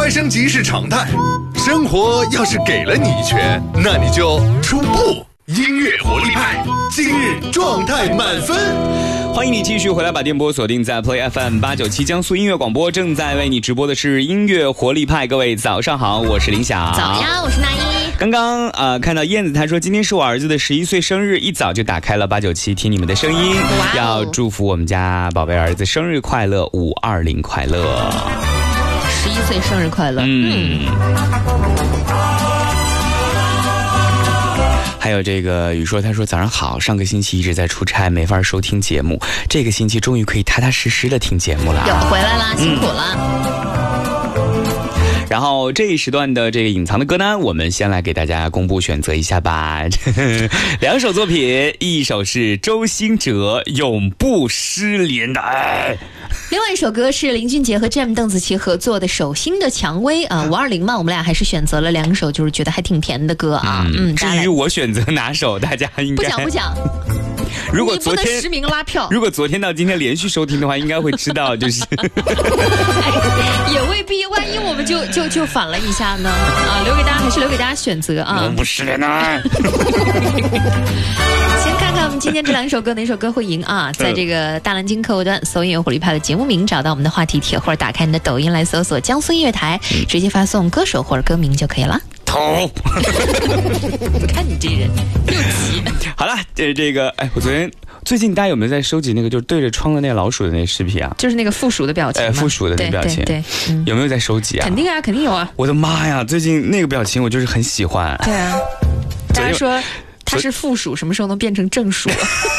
快升级是常态，生活要是给了你一拳，那你就出步。音乐活力派，今日状态满分。 欢迎你继续回来，把电波锁定在 Play FM 897江苏音乐广播，正在为你直播的是音乐活力派。各位早上好，我是林晓。 早呀，我是那一。 刚刚看到燕子，她说今天是我儿子的11岁生日，一早就打开了897听你们的声音，要祝福我们家宝贝儿子生日快乐，520快乐 ，11岁生日快乐。 还有这个雨说，他说早上好，上个星期一直在出差，没法收听节目，这个星期终于可以踏踏实实的听节目了， 又回来啦，辛苦了。 然后这一时段的这个隐藏的歌单，我们先来给大家公布选择一下吧。2首作品，一首是周兴哲《永不失联的爱》， 另外一首歌是林俊杰和 Jam 邓紫棋合作的《手心的蔷薇》啊，520嘛，我们俩还是选择了2首，就是觉得还挺甜的歌啊。 至于我选择哪首，大家应该不讲。 如果昨天你不能实名拉票， 如果昨天到今天连续收听的话，应该会知道，就是也未必，万一我们就反了一下呢？啊，还是留给大家选择啊。 永不失联的爱。 先看看我们今天这2首歌哪首歌会赢啊？在这个大蓝鲸客户端搜音乐活力派的节目名，找到我们的话题帖，或者打开你的抖音来搜索江苏音乐台，直接发送歌手或者歌名就可以了。 头， 看你这人又急。 好了，这个，我最近大家有没有在收集那个就是对着窗的那个老鼠的那个视频啊？ 就是那个负数的表情。 负数的那个表情， 对， 有没有在收集啊？ 肯定啊，肯定有啊。 我的妈呀，最近那个表情我就是很喜欢。 对啊，大家说它是负数，什么时候能变成正数？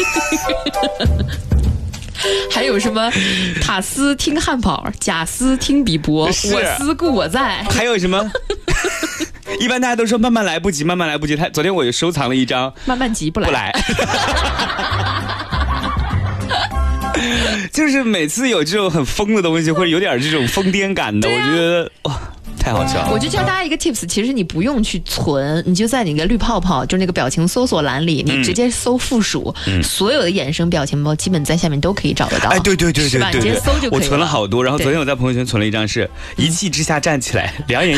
还有什么塔斯听汉堡，贾斯听比伯，我思故我在。 还有什么？一般大家都说慢慢来不及，慢慢来不及。昨天我又收藏了一张， 慢慢急不来。 就是每次有这种很疯的东西，或者有点这种疯癫感的，我觉得哇。太好笑了！ 我就教大家一个 tips， 其实你不用去存，你就在你的绿泡泡，就是那个表情搜索栏里，你直接搜负数，所有的衍生表情包基本在下面都可以找得到。 对， 是吧？你直接搜就可以了。 我存了好多，然后昨天我在朋友圈存了一张是一气之下站起来，两眼